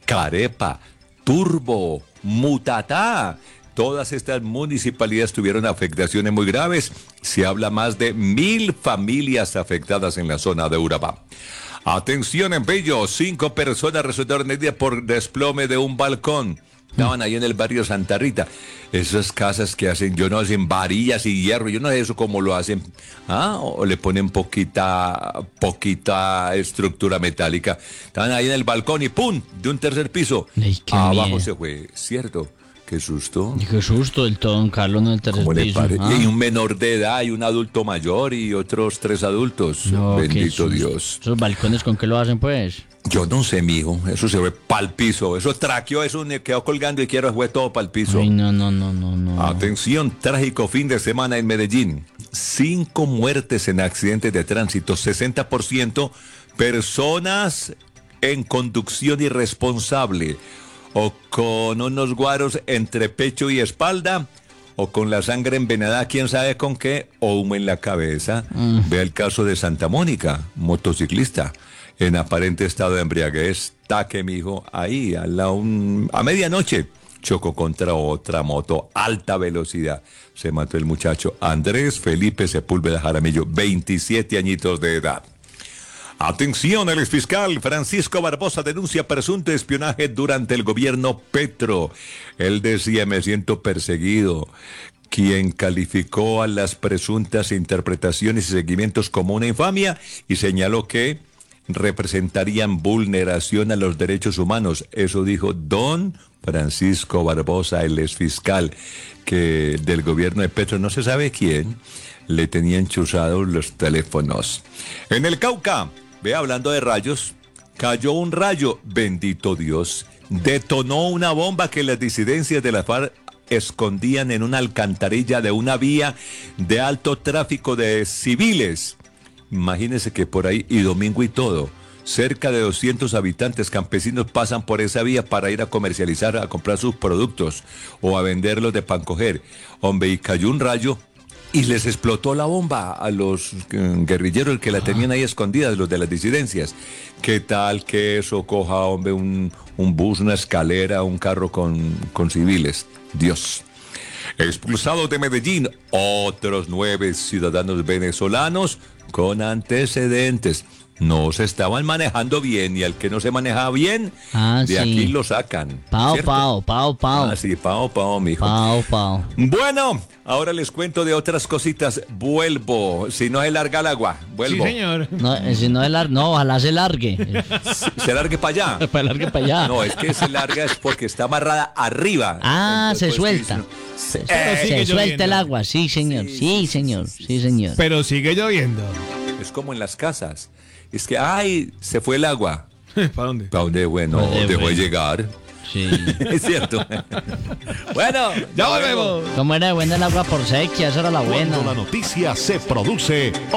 Carepa, Turbo, Mutatá. Todas estas municipalidades tuvieron afectaciones muy graves. Se habla más de 1.000 familias afectadas en la zona de Urabá. Atención en Bello, 5 personas resultaron heridas por desplome de un balcón. Estaban ahí en el barrio Santa Rita. Esas casas que hacen, yo no hacen varillas y hierro, yo no sé eso cómo lo hacen. O le ponen poquita estructura metálica. Estaban ahí en el balcón y ¡pum! De un tercer piso. Ay, abajo miedo. se fue, ¿cierto? Qué susto. Y qué susto del todo, don Carlos, no el tercer ¿Cómo le piso. parece? Ah. Y un menor de edad y un adulto mayor y otros 3 adultos. No, qué Bendito susto. Dios. ¿Esos balcones con qué lo hacen, pues? Yo no sé, mijo. Eso se fue pa'l piso. Eso traqueó, eso quedó colgando y quiero fue todo pa'l piso. Ay, no. Atención, trágico fin de semana en Medellín. 5 muertes en accidentes de tránsito, 60% personas en conducción irresponsable, o con unos guaros entre pecho y espalda, o con la sangre envenenada, quién sabe con qué, o humo en la cabeza. Vea el caso de Santa Mónica, motociclista, en aparente estado de embriaguez, taque, mijo, ahí, a medianoche. Chocó contra otra moto, alta velocidad. Se mató el muchacho Andrés Felipe Sepúlveda Jaramillo, 27 añitos de edad. Atención, el exfiscal Francisco Barbosa denuncia presunto espionaje durante el gobierno Petro. Él decía, me siento perseguido. Quien calificó a las presuntas interpretaciones y seguimientos como una infamia y señaló que representarían vulneración a los derechos humanos. Eso dijo don Francisco Barbosa, el exfiscal que del gobierno de Petro, no se sabe quién, le tenían chuzados los teléfonos. En el Cauca, ve, hablando de rayos, cayó un rayo, bendito Dios, detonó una bomba que las disidencias de la FARC escondían en una alcantarilla de una vía de alto tráfico de civiles. Imagínense que por ahí, y domingo y todo, cerca de 200 habitantes campesinos pasan por esa vía para ir a comercializar, a comprar sus productos o a venderlos de pan coger. Hombre, y cayó un rayo y les explotó la bomba a los guerrilleros que la tenían ahí escondida, los de las disidencias. ¿Qué tal que eso coja, hombre, un bus, una escalera, un carro con civiles? Dios. Expulsados de Medellín, otros 9 ciudadanos venezolanos con antecedentes. No se estaban manejando bien, y al que no se maneja bien, de aquí lo sacan. Pao. Ah, sí, pao, mijo. Pao. Bueno, ahora les cuento de otras cositas. Vuelvo, si no se larga el agua, vuelvo. Sí, señor. No, si no, no, ojalá se largue. Se largue para allá. Para largue para allá. No, es que se larga es porque está amarrada arriba. Ah, Entonces, se pues, suelta. sí, sigue Se suelta lloviendo. el agua, sí, señor. Sí, señor. Pero sigue lloviendo. es como en las casas. Es que, ay, se fue el agua. ¿Para dónde? ¿Para dónde? Bueno, dejó de llegar. Sí. Es cierto. Bueno, Ya volvemos. ¿Cómo era de buena el agua por sequía? Esa era la buena. Cuando la noticia se produce